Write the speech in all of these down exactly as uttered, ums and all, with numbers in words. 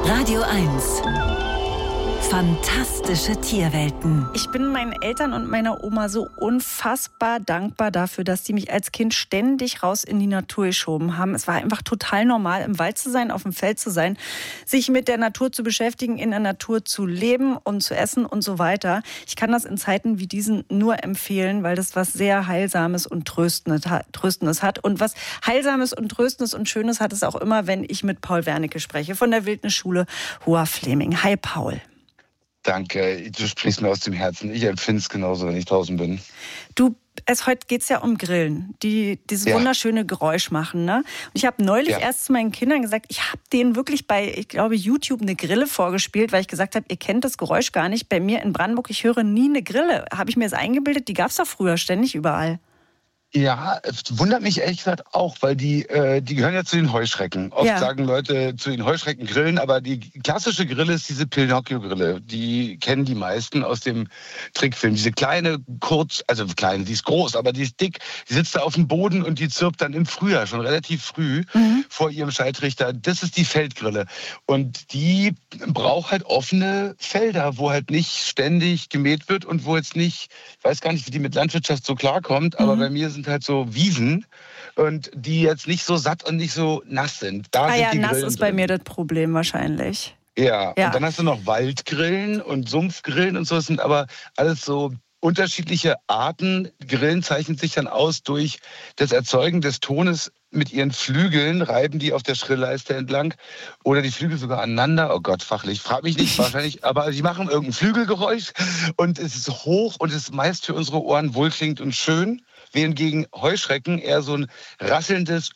Radio eins. Fantastische Tierwelten. Ich bin meinen Eltern und meiner Oma so unfassbar dankbar dafür, dass die mich als Kind ständig raus in die Natur geschoben haben. Es war einfach total normal, im Wald zu sein, auf dem Feld zu sein, sich mit der Natur zu beschäftigen, in der Natur zu leben und zu essen und so weiter. Ich kann das in Zeiten wie diesen nur empfehlen, weil das was sehr Heilsames und Tröstendes hat. Und was Heilsames und Tröstendes und Schönes hat es auch immer, wenn ich mit Paul Wernicke spreche, von der Wildnisschule Hoher-Fleming. Hi, Paul. Danke, du sprichst mir aus dem Herzen. Ich empfinde es genauso, wenn ich draußen bin. Du, es, heute geht es ja um Grillen, die dieses ja. wunderschöne Geräusch machen. Ne? Und ich habe neulich ja. erst zu meinen Kindern gesagt, ich habe denen wirklich bei, ich glaube, YouTube eine Grille vorgespielt, weil ich gesagt habe, ihr kennt das Geräusch gar nicht. Bei mir in Brandenburg, ich höre nie eine Grille. Habe ich mir das eingebildet? Die gab es doch früher ständig überall. Ja, es wundert mich ehrlich gesagt auch, weil die, äh, die gehören ja zu den Heuschrecken. Oft ja. sagen Leute zu den Heuschrecken grillen, aber die klassische Grille ist diese Pinocchio-Grille. Die kennen die meisten aus dem Trickfilm. Diese kleine, kurz, also kleine, die ist groß, aber die ist dick. Die sitzt da auf dem Boden und die zirpt dann im Frühjahr, schon relativ früh, mhm. vor ihrem Schalltrichter. Das ist die Feldgrille. Und die braucht halt offene Felder, wo halt nicht ständig gemäht wird und wo jetzt nicht, ich weiß gar nicht, wie die mit Landwirtschaft so klarkommt, aber mhm. bei mir sind halt so Wiesen und die jetzt nicht so satt und nicht so nass sind. Da ah sind ja, die nass Grillen ist bei drin. mir das Problem wahrscheinlich. Ja, ja, und dann hast du noch Waldgrillen und Sumpfgrillen und so. Das sind aber alles so unterschiedliche Arten. Grillen zeichnen sich dann aus durch das Erzeugen des Tones mit ihren Flügeln, reiben die auf der Schrilllleiste entlang oder die Flügel sogar aneinander. Oh Gott, fachlich, frag mich nicht, wahrscheinlich, aber die machen irgendein Flügelgeräusch und es ist hoch und es ist meist für unsere Ohren wohlklingend und schön, während gegen Heuschrecken eher so ein rasselndes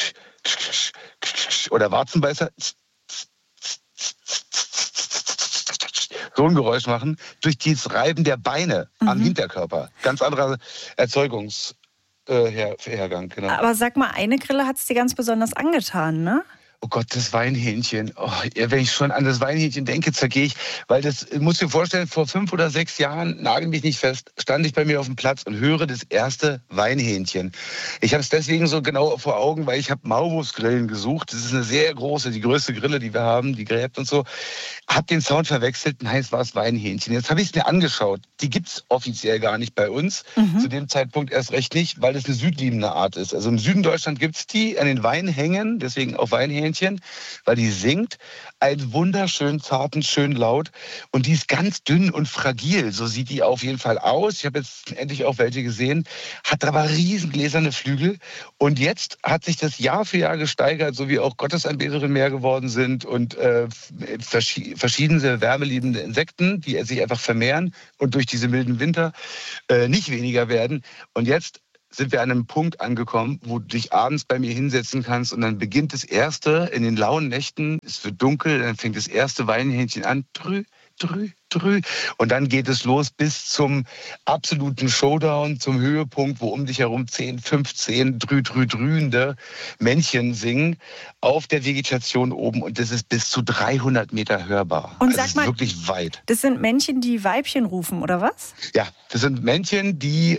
oder Warzenbeißer so ein Geräusch machen, durch das Reiben der Beine mhm. am Hinterkörper. Ganz anderer Erzeugungs Äh, Her- Hergang, genau. Aber sag mal, eine Grille hat es dir ganz besonders angetan, ne? Oh Gott, das Weinhähnchen. Oh, wenn ich schon an das Weinhähnchen denke, zergehe ich. Weil das, musst du dir vorstellen, vor fünf oder sechs Jahren, nagel mich nicht fest, stand ich bei mir auf dem Platz und höre das erste Weinhähnchen. Ich habe es deswegen so genau vor Augen, weil ich habe Maulwurfsgrillen gesucht. Das ist eine sehr große, die größte Grille, die wir haben, die gräbt und so. Hab den Sound verwechselt, nein, es war das Weinhähnchen. Jetzt habe ich es mir angeschaut. Die gibt es offiziell gar nicht bei uns. Mhm. Zu dem Zeitpunkt erst recht nicht, weil das eine südliebende Art ist. Also im Süden Deutschland gibt es die an den Weinhängen, deswegen auch Weinhähnchen, weil die singt einen wunderschön zarten, schön laut und die ist ganz dünn und fragil. So sieht die auf jeden Fall aus. Ich habe jetzt endlich auch welche gesehen, hat aber riesen gläserne Flügel und jetzt hat sich das Jahr für Jahr gesteigert, so wie auch Gottesanbeterinnen mehr geworden sind und äh, verschi- verschiedene wärmeliebende Insekten, die sich einfach vermehren und durch diese milden Winter äh, nicht weniger werden. Und jetzt sind wir an einem Punkt angekommen, wo du dich abends bei mir hinsetzen kannst und dann beginnt das erste, in den lauen Nächten, es wird dunkel, dann fängt das erste Weinhähnchen an, drü, drü, drü. Und dann geht es los bis zum absoluten Showdown, zum Höhepunkt, wo um dich herum zehn, fünfzehn drü, drü, drühende Männchen singen auf der Vegetation oben. Und das ist bis zu dreihundert Meter hörbar. Und also sag das mal, ist wirklich weit. Das sind Männchen, die Weibchen rufen, oder was? Ja, das sind Männchen, die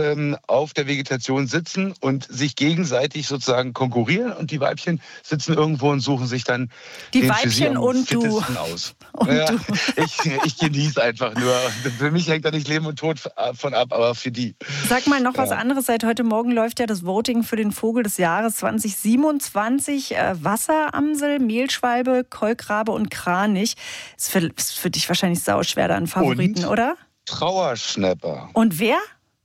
auf der Vegetation sitzen und sich gegenseitig sozusagen konkurrieren und die Weibchen sitzen irgendwo und suchen sich dann die den Weibchen für sie am und du fittesten aus. und ja, du. Ich, ich genieße einfach nur. Für mich hängt da nicht Leben und Tod von ab, aber für die. Sag mal noch ja. was anderes. Seit heute Morgen läuft ja das Voting für den Vogel des Jahres zwanzig siebenundzwanzig. Äh, Wasseramsel, Mehlschwalbe, Kolkrabe und Kranich. Ist für, ist für dich wahrscheinlich sauschwer da einen Favoriten, und oder? Trauerschnäpper. Und wer?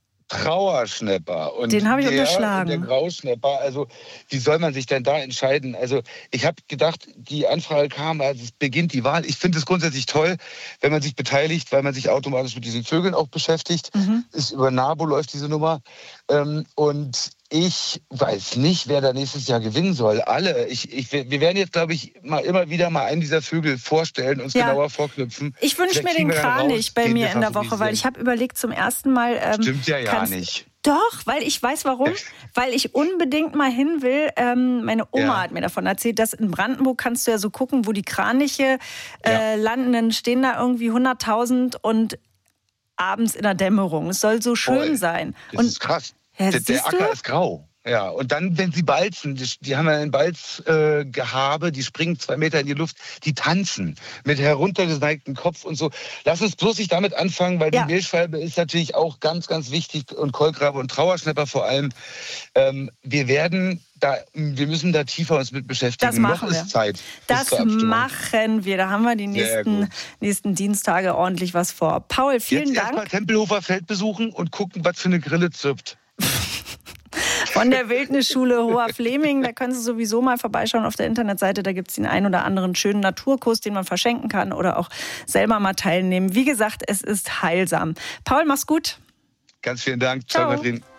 Trauerschnäpper. Und den habe ich der, unterschlagen. Der Grauschnäpper, also wie soll man sich denn da entscheiden? Also ich habe gedacht, die Anfrage kam, also es beginnt die Wahl. Ich finde es grundsätzlich toll, wenn man sich beteiligt, weil man sich automatisch mit diesen Vögeln auch beschäftigt. Mhm. Ist über NABU läuft diese Nummer. Ähm, und ich weiß nicht, wer da nächstes Jahr gewinnen soll. Alle. Ich, ich, wir werden jetzt, glaube ich, mal immer wieder mal einen dieser Vögel vorstellen, uns ja. genauer vorknüpfen. Ich wünsche mir den Kranich bei mir in der Woche, weil ich habe überlegt, zum ersten Mal... Ähm, Stimmt ja ja nicht. Doch, weil ich weiß warum. Weil ich unbedingt mal hin will. Ähm, meine Oma ja. hat mir davon erzählt, dass in Brandenburg kannst du ja so gucken, wo die Kraniche äh, ja. landen. Dann stehen da irgendwie hunderttausend und abends in der Dämmerung. Es soll so schön Voll. sein. Das und ist krass. Ja, der, der Acker du? ist grau. Ja, und dann, wenn sie balzen, die, die haben ja ein Balzgehabe, äh, die springen zwei Meter in die Luft, die tanzen mit heruntergeneigtem Kopf und so. Lass uns bloß nicht damit anfangen, weil ja. die Mehlschwalbe ist natürlich auch ganz, ganz wichtig und Kolkrabe und Trauerschnäpper vor allem. Ähm, wir werden da, wir müssen da tiefer uns mit beschäftigen. Das machen Noch wir. ist Zeit. Das machen wir. Da haben wir die nächsten, nächsten Dienstage ordentlich was vor. Paul, vielen Jetzt Dank. Erstmal Tempelhofer Feld besuchen und gucken, was für eine Grille zirpt. Von der Wildnisschule Hoher Fleming, da können Sie sowieso mal vorbeischauen auf der Internetseite. Da gibt es den einen oder anderen schönen Naturkurs, den man verschenken kann oder auch selber mal teilnehmen. Wie gesagt, es ist heilsam. Paul, mach's gut. Ganz vielen Dank. Ciao, Ciao Katrin.